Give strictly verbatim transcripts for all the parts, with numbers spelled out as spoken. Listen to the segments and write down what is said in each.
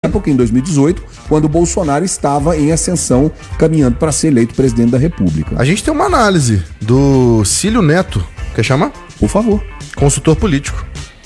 época, em dois mil e dezoito, quando o Bolsonaro estava em ascensão, caminhando para ser eleito presidente da República. A gente tem uma análise do Cílio Neto. Quer chamar? Por favor. Consultor político.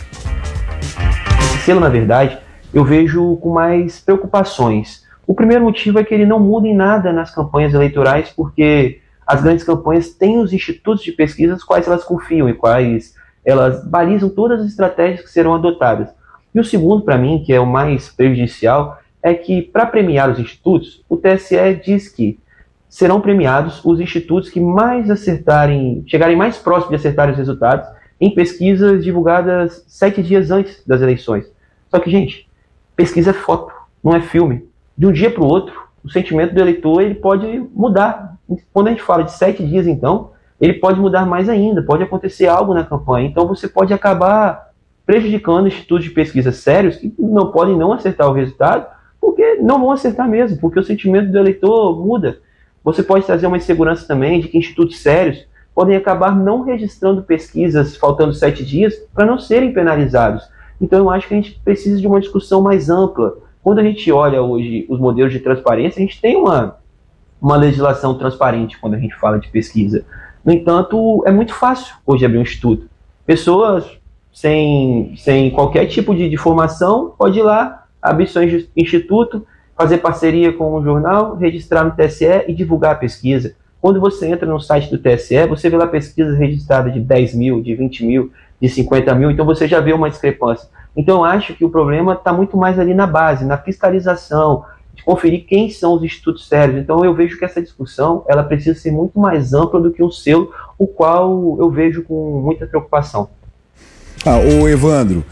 Selo, na verdade, eu vejo com mais preocupações. O primeiro motivo é que ele não muda em nada nas campanhas eleitorais, porque as grandes campanhas têm os institutos de pesquisa nos quais elas confiam e quais elas balizam todas as estratégias que serão adotadas. E o segundo, para mim, que é o mais prejudicial, é que, para premiar os institutos, o T S E diz que serão premiados os institutos que mais acertarem, chegarem mais próximos de acertarem os resultados em pesquisas divulgadas sete dias antes das eleições. Só que, gente, pesquisa é foto, não é filme. De um dia para o outro, o sentimento do eleitor ele pode mudar. Quando a gente fala de sete dias, então, ele pode mudar mais ainda, pode acontecer algo na campanha. Então, você pode acabar prejudicando institutos de pesquisa sérios que não podem não acertar o resultado, porque não vão acertar mesmo, porque o sentimento do eleitor muda. Você pode trazer uma insegurança também de que institutos sérios podem acabar não registrando pesquisas faltando sete dias para não serem penalizados. Então, eu acho que a gente precisa de uma discussão mais ampla. Quando a gente olha hoje os modelos de transparência, a gente tem uma, uma legislação transparente quando a gente fala de pesquisa. No entanto, é muito fácil hoje abrir um instituto. Pessoas sem, sem qualquer tipo de, de formação podem ir lá, abrir seu instituto, fazer parceria com um jornal, registrar no T S E e divulgar a pesquisa. Quando você entra no site do T S E, você vê lá pesquisas registradas de dez mil, de vinte mil, de cinquenta mil, então você já vê uma discrepância. Então eu acho que o problema está muito mais ali na base, na fiscalização, de conferir quem são os institutos sérios. Então eu vejo que essa discussão ela precisa ser muito mais ampla do que um selo, o qual eu vejo com muita preocupação. Ah, ô Evandro,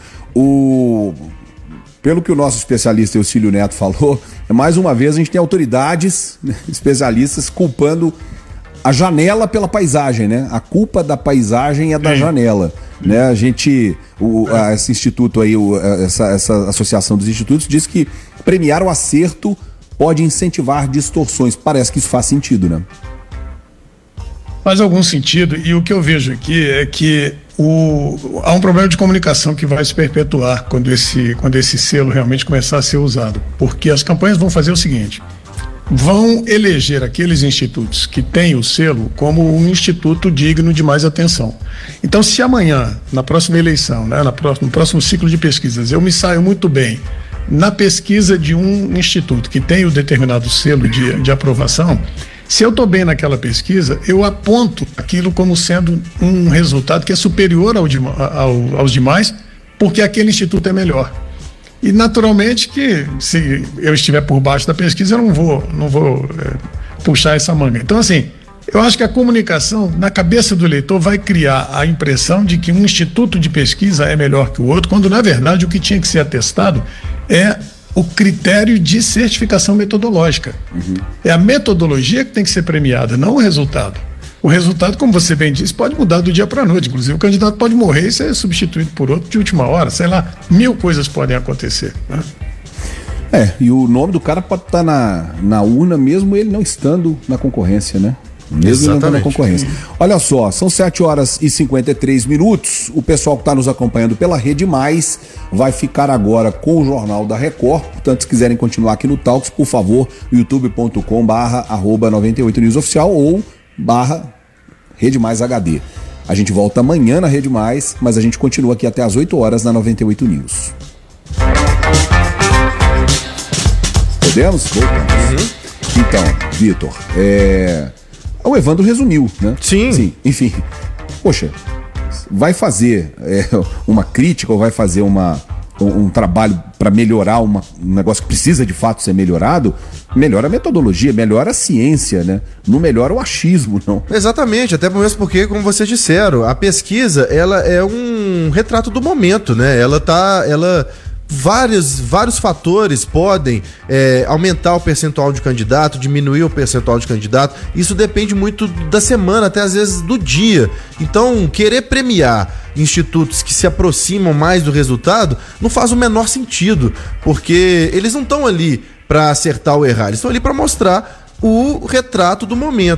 o... pelo que o nosso especialista Eucílio Neto falou, mais uma vez a gente tem autoridades, né, especialistas culpando a janela pela paisagem, né? A culpa da paisagem é da é. janela, né? A gente, o, a, esse instituto aí, o, essa, essa associação dos institutos diz que premiar o acerto pode incentivar distorções. Parece que isso faz sentido, né? Faz algum sentido, e o que eu vejo aqui é que o, há um problema de comunicação que vai se perpetuar quando esse, quando esse selo realmente começar a ser usado, porque as campanhas vão fazer o seguinte: vão eleger aqueles institutos que têm o selo como um instituto digno de mais atenção. Então, se amanhã, na próxima eleição, né, na próxima, no próximo ciclo de pesquisas, eu me saio muito bem na pesquisa de um instituto que tem o determinado selo de, de aprovação, se eu estou bem naquela pesquisa, eu aponto aquilo como sendo um resultado que é superior ao, ao, aos demais, porque aquele instituto é melhor. E naturalmente que se eu estiver por baixo da pesquisa, eu não vou, não vou é, puxar essa manga. Então, assim, eu acho que a comunicação na cabeça do eleitor vai criar a impressão de que um instituto de pesquisa é melhor que o outro, quando na verdade o que tinha que ser atestado é o critério de certificação metodológica. Uhum. É a metodologia que tem que ser premiada, não o resultado. O resultado, como você bem disse, pode mudar do dia para a noite. Inclusive, o candidato pode morrer e ser substituído por outro de última hora. Sei lá, mil coisas podem acontecer, né? É, e o nome do cara pode estar na, na urna, mesmo ele não estando na concorrência, né? Mesmo ele não estando na concorrência. Olha só, são sete horas e cinquenta e três minutos. O pessoal que está nos acompanhando pela Rede Mais vai ficar agora com o Jornal da Record. Portanto, se quiserem continuar aqui no Talks, por favor, youtube ponto com barra arroba noventa e oito news oficial ou barra Rede Mais H D. A gente volta amanhã na Rede Mais, mas a gente continua aqui até às oito horas na noventa e oito News. Podemos? Voltamos. Uhum. Então, Vitor, é... o Evandro resumiu, né? Sim. Sim. Enfim, poxa, vai fazer é, uma crítica ou vai fazer uma, um, um trabalho para melhorar uma, um negócio que precisa de fato ser melhorado, melhora a metodologia, melhora a ciência, né? Não melhora o achismo, não. Exatamente, até mesmo porque, como vocês disseram, a pesquisa, ela é um retrato do momento, né? Ela tá, ela... Vários, vários fatores podem é, aumentar o percentual de candidato, diminuir o percentual de candidato. Isso depende muito da semana, até às vezes do dia. Então, querer premiar institutos que se aproximam mais do resultado não faz o menor sentido, porque eles não estão ali para acertar ou errar, eles estão ali para mostrar o retrato do momento.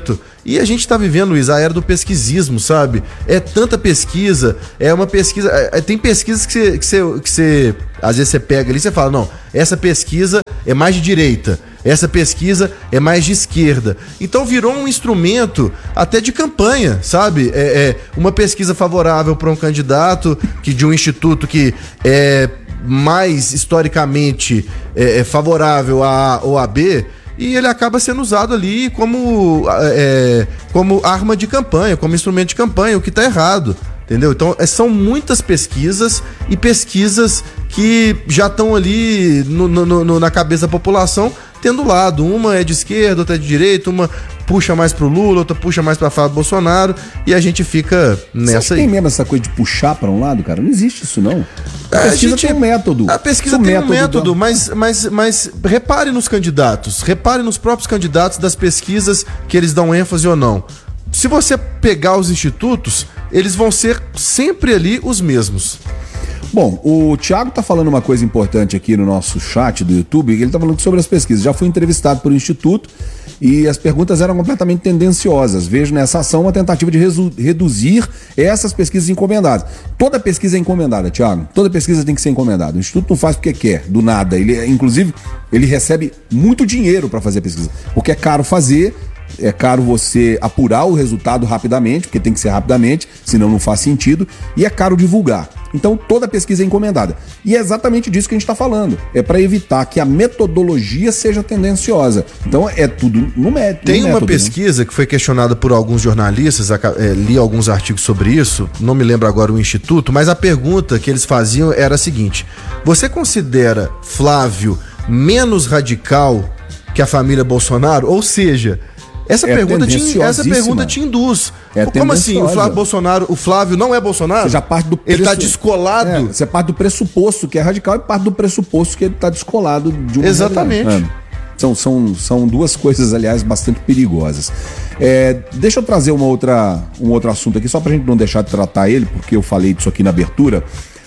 E a gente tá vivendo, Luiz, a era do pesquisismo, sabe? É tanta pesquisa, é uma pesquisa... É, tem pesquisas que você, que, você, que você... Às vezes você pega ali e você fala, não, essa pesquisa é mais de direita, essa pesquisa é mais de esquerda. Então virou um instrumento até de campanha, sabe? É, é uma pesquisa favorável para um candidato que, de um instituto que é mais historicamente é, é favorável à O A B, e ele acaba sendo usado ali como, é, como arma de campanha, como instrumento de campanha, o que está errado, entendeu? Então são muitas pesquisas e pesquisas que já estão ali no, no, no, na cabeça da população tendo lado. Uma é de esquerda, outra é de direita, uma puxa mais pro Lula, outra puxa mais pra Flávio Bolsonaro, e a gente fica nessa Você aí. Tem mesmo essa coisa de puxar para um lado, cara? Não existe isso, não. A pesquisa a gente, tem um método. A pesquisa tem um método, do... mas, mas, mas repare nos candidatos, repare nos próprios candidatos das pesquisas que eles dão ênfase ou não. Se você pegar os institutos, eles vão ser sempre ali os mesmos. Bom, o Thiago tá falando uma coisa importante aqui no nosso chat do YouTube, ele tá falando sobre as pesquisas. Já fui entrevistado por um instituto e as perguntas eram completamente tendenciosas. Vejo nessa ação uma tentativa de reduzir essas pesquisas encomendadas. Toda pesquisa é encomendada, Thiago. Toda pesquisa tem que ser encomendada. O instituto não faz porque quer, do nada. Ele, inclusive, ele recebe muito dinheiro para fazer a pesquisa, porque é caro fazer. É caro você apurar o resultado rapidamente, porque tem que ser rapidamente, senão não faz sentido, e é caro divulgar. Então toda pesquisa é encomendada. E é exatamente disso que a gente está falando. É para evitar que a metodologia seja tendenciosa. Então é tudo no método. Tem no uma método, pesquisa, né, que foi questionada por alguns jornalistas, é, li alguns artigos sobre isso, não me lembro agora o instituto, mas a pergunta que eles faziam era a seguinte: você considera Flávio menos radical que a família Bolsonaro? Ou seja... Essa, é pergunta te, essa pergunta te induz. É Como assim? O Flávio Bolsonaro, o Flávio não é Bolsonaro? Você já parte do pressu... Ele tá descolado. É, você parte do pressuposto que é radical e parte do pressuposto que ele tá descolado de uma Exatamente. É. São, são, são duas coisas, aliás, bastante perigosas. É, deixa eu trazer uma outra, um outro assunto aqui, só pra gente não deixar de tratar ele, porque eu falei disso aqui na abertura.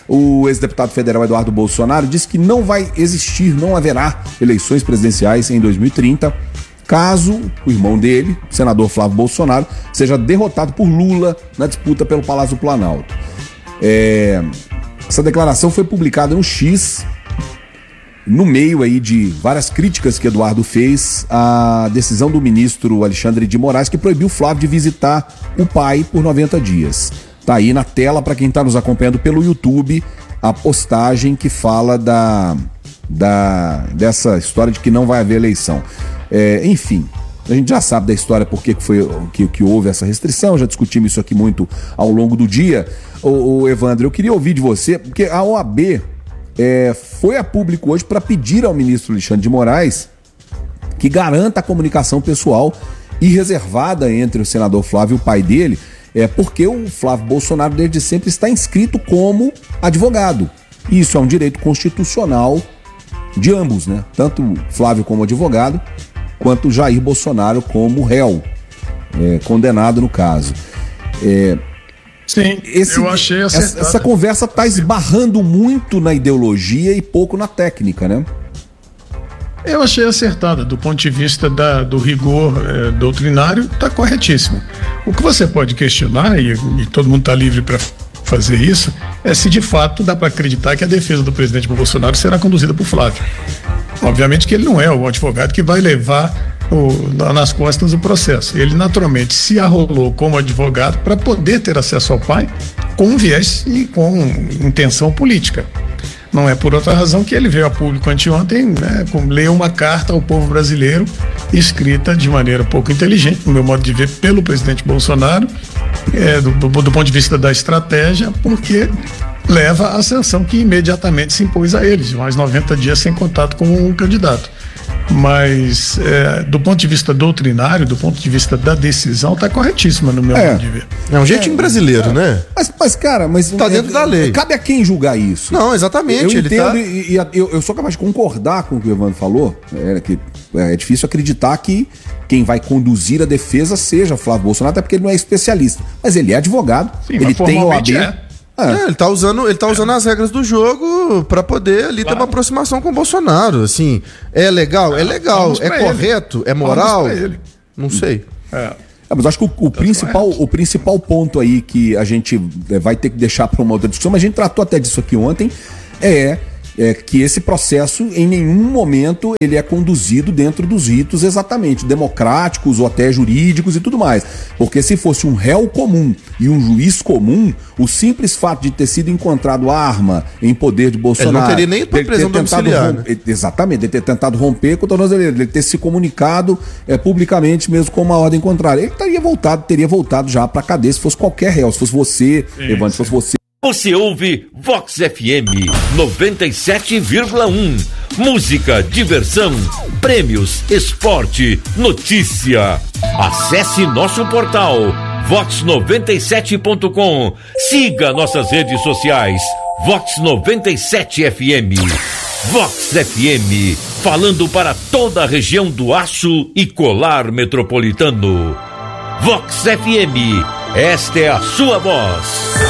O ex-deputado federal Eduardo Bolsonaro disse que não vai existir, não haverá eleições presidenciais em dois mil e trinta, caso o irmão dele, o senador Flávio Bolsonaro, seja derrotado por Lula na disputa pelo Palácio do Planalto. É, essa declaração foi publicada no X, no meio aí de várias críticas que Eduardo fez à decisão do ministro Alexandre de Moraes, que proibiu Flávio de visitar o pai por noventa dias. Tá aí na tela para quem está nos acompanhando pelo YouTube a postagem que fala da, da, dessa história de que não vai haver eleição. É, enfim, a gente já sabe da história por que, foi, que, que houve essa restrição, já discutimos isso aqui muito ao longo do dia. Ô, ô Evandro, eu queria ouvir de você, porque a O A B é, foi a público hoje para pedir ao ministro Alexandre de Moraes que garanta a comunicação pessoal e reservada entre o senador Flávio e o pai dele, é, porque o Flávio Bolsonaro desde sempre está inscrito como advogado. E isso é um direito constitucional de ambos, né? Tanto Flávio como advogado, quanto Jair Bolsonaro como réu, é, condenado no caso. É, Sim, esse, eu achei essa, essa conversa está esbarrando muito na ideologia e pouco na técnica, né? Eu achei acertada, do ponto de vista da, do rigor é, doutrinário, está corretíssimo. O que você pode questionar, e, e todo mundo está livre para fazer isso, é se de fato dá para acreditar que a defesa do presidente Bolsonaro será conduzida por Flávio. Obviamente que ele não é o advogado que vai levar o, nas costas o processo. Ele naturalmente se arrolou como advogado para poder ter acesso ao pai com viés e com intenção política. Não é por outra razão que ele veio a público anteontem, né, leu uma carta ao povo brasileiro escrita de maneira pouco inteligente, no meu modo de ver, pelo presidente Bolsonaro, é, do, do, do ponto de vista da estratégia, porque leva à sanção que imediatamente se impôs a eles, mais noventa dias sem contato com um candidato. Mas é, do ponto de vista doutrinário, do ponto de vista da decisão, está corretíssima no meu é. modo de ver. É um jeitinho é, brasileiro, é. né? Mas, mas, cara, mas tá dentro é, da lei. Cabe a quem julgar isso? Não, exatamente. Eu ele entendo tá... e, e eu, eu sou capaz de concordar com o que o Evandro falou. É, que é difícil acreditar que quem vai conduzir a defesa seja Flávio Bolsonaro, até porque ele não é especialista. Mas ele é advogado, Sim, ele tem O A B. É. É. É, ele tá usando, ele tá usando é. as regras do jogo pra poder ali claro. ter uma aproximação com o Bolsonaro, assim. É legal? É legal. É correto? Ele. É moral? Não sei. É. É, mas acho que o, o principal, o principal ponto aí que a gente vai ter que deixar para uma outra discussão, mas a gente tratou até disso aqui ontem, é, é que esse processo em nenhum momento ele é conduzido dentro dos ritos exatamente democráticos ou até jurídicos e tudo mais. Porque se fosse um réu comum e um juiz comum, o simples fato de ter sido encontrado arma em poder de Bolsonaro... Ele não teria nem para prisão domiciliar, romper, né? Exatamente, ele ter tentado romper com o tornozeleiro, ele ter se comunicado é, publicamente mesmo com uma ordem contrária. Ele teria voltado, teria voltado já para a cadeia se fosse qualquer réu, se fosse você, Evandro, se fosse você. Você ouve Vox F M noventa e sete vírgula um. Música, diversão, prêmios, esporte, notícia. Acesse nosso portal vox noventa e sete ponto com. Siga nossas redes sociais. Vox noventa e sete F M. Vox F M, falando para toda a região do Aço e Colar Metropolitano. Vox F M, esta é a sua voz.